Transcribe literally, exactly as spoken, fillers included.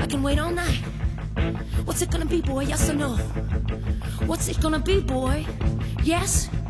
I can wait all night. What's it gonna be, boy? Yes or no? What's it gonna be, boy? Yes